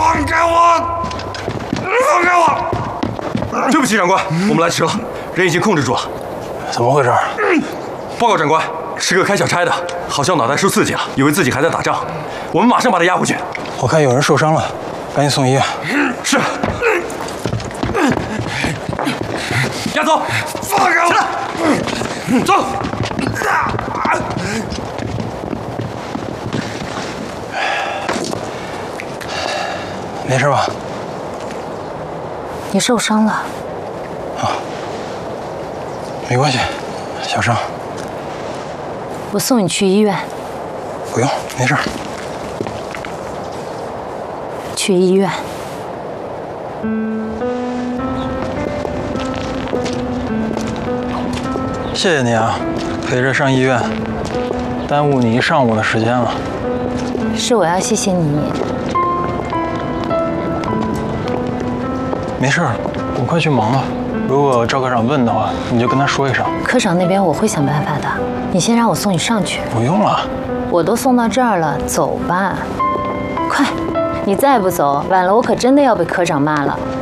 放开我！放开我！对不起，长官，我们来迟了，人已经控制住了。 怎么回事？ 报告长官，是个开小差的，好像脑袋受刺激了，以为自己还在打仗。我们马上把他押回去。 我看有人受伤了，赶紧送医院。 是。押走！放开我！走！ 没事吧？ 你受伤了？ 啊，没关系，小伤。 我送你去医院。 不用，没事。 去医院。 谢谢你啊，陪着上医院，耽误你一上午的时间了。 是我要谢谢你。 没事，我快去忙了。如果赵科长问的话，你就跟他说一声。 科长那边我会想办法的，你先让我送你上去。 不用了， 我都送到这儿了，走吧。快，你再不走，晚了我可真的要被科长骂了。